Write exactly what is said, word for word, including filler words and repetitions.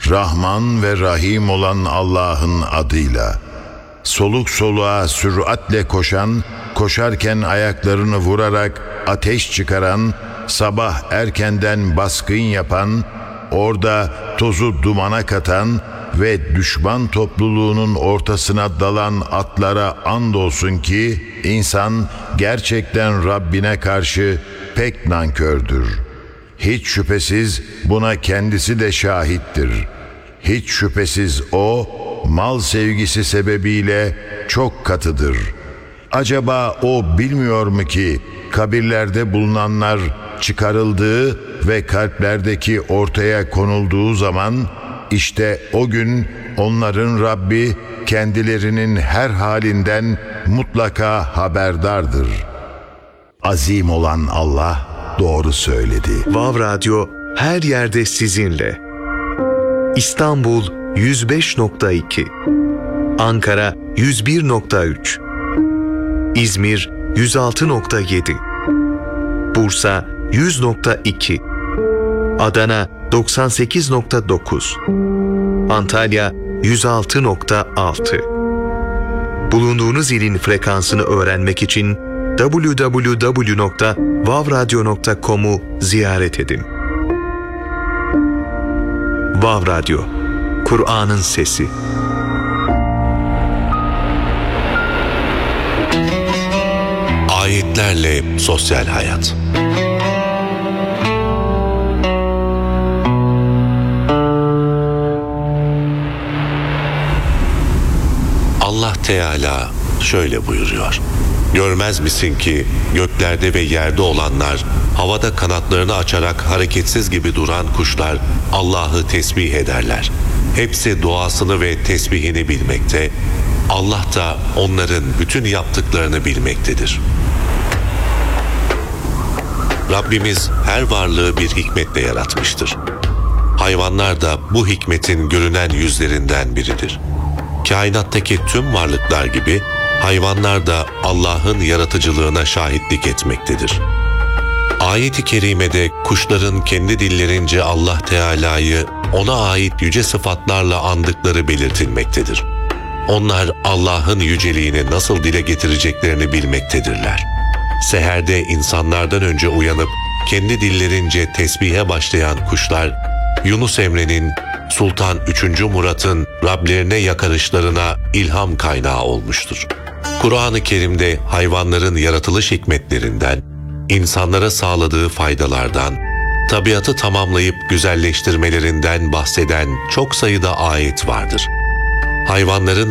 Rahman ve Rahim olan Allah'ın adıyla. Soluk soluğa süratle koşan, koşarken ayaklarını vurarak ateş çıkaran, sabah erkenden baskın yapan, orada tozu dumana katan ve düşman topluluğunun ortasına dalan atlara andolsun ki insan gerçekten Rabbine karşı pek nankördür. Hiç şüphesiz buna kendisi de şahittir. Hiç şüphesiz o mal sevgisi sebebiyle çok katıdır. Acaba o bilmiyor mu ki kabirlerde bulunanlar çıkarıldığı ve kalplerdeki ortaya konulduğu zaman işte o gün onların Rabbi kendilerinin her halinden mutlaka haberdardır. Azim olan Allah doğru söyledi. Vav Radyo her yerde sizinle. İstanbul yüz beş nokta iki, Ankara yüz bir nokta üç, İzmir yüz altı nokta yedi, Bursa yüz nokta iki, Adana doksan sekiz nokta dokuz, Antalya yüz altı nokta altı. Bulunduğunuz ilin frekansını öğrenmek için double-u double-u double-u nokta vav radyo nokta com'u ziyaret edin. Vav Radyo, Kur'an'ın sesi. Ayetlerle sosyal hayat. Allah Teala şöyle buyuruyor: Görmez misin ki göklerde ve yerde olanlar, havada kanatlarını açarak hareketsiz gibi duran kuşlar Allah'ı tesbih ederler. Hepsi duasını ve tesbihini bilmekte, Allah da onların bütün yaptıklarını bilmektedir. Rabbimiz her varlığı bir hikmetle yaratmıştır. Hayvanlar da bu hikmetin görünen yüzlerinden biridir. Kainattaki tüm varlıklar gibi hayvanlar da Allah'ın yaratıcılığına şahitlik etmektedir. Ayet-i kerimede kuşların kendi dillerince Allah Teala'yı ona ait yüce sıfatlarla andıkları belirtilmektedir. Onlar Allah'ın yüceliğini nasıl dile getireceklerini bilmektedirler. Seherde insanlardan önce uyanıp kendi dillerince tesbihe başlayan kuşlar, Yunus Emre'nin, Sultan üçüncü Murat'ın Rablerine yakarışlarına ilham kaynağı olmuştur. Kur'an-ı Kerim'de hayvanların yaratılış hikmetlerinden, insanlara sağladığı faydalardan, tabiatı tamamlayıp güzelleştirmelerinden bahseden çok sayıda ayet vardır. Hayvanların